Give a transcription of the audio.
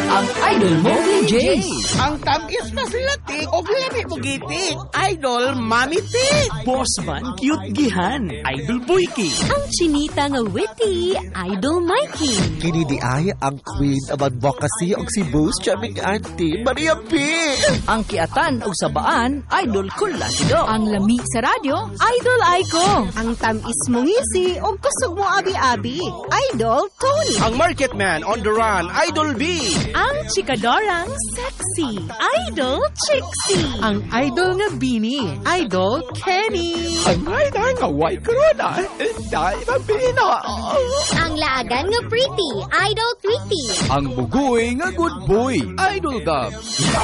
Ang idol mo ni Jace. Ang tamis na silatik o lami mo gitik. Idol Mami Tik. Boss man, cute gihan. Idol Boyki. Ang chinita nga witty, Idol Mikey. Kini di ay ang queen of advocacy og si Boss Charming Auntie Maria P. Ang kiatan og sabaan, idol Kulasido. Ang lami sa radyo, Idol Aiko. Ang tamis mong ngisi o kusog mo abi-abi, Idol Tony. Ang market man on the run. Idol B. Ang chikadorang sexy, Idol Trixie. Ang idol nga bini, Idol Kenny. Ang ay nga white corona. Dahil mabina. Ang laagan nga pretty, Idol Tweety. Ang bugoy nga good boy. Idol Gab.